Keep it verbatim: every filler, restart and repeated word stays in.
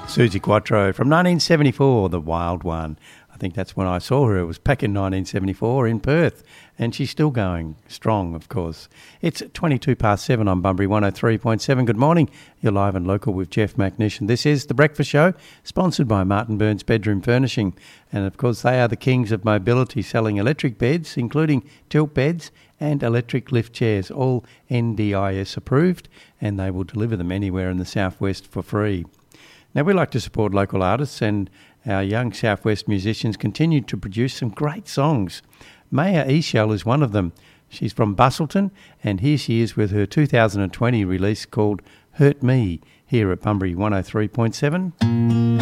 Suzi Quatro from nineteen seventy-four, The Wild One. I think that's when I saw her. It was back in nineteen seventy-four in Perth, and she's still going strong, of course. It's twenty-two past seven on Bunbury one oh three point seven. Good morning. You're live and local with Jeff McNish, and this is The Breakfast Show, sponsored by Martin Burns Bedroom Furnishing. And, of course, they are the kings of mobility, selling electric beds, including tilt beds and electric lift chairs, all N D I S approved, and they will deliver them anywhere in the southwest for free. Now, we like to support local artists, and our young Southwest musicians continue to produce some great songs. Maya Eshel is one of them. She's from Bustleton, and here she is with her two thousand twenty release called Hurt Me, here at Bunbury one oh three point seven.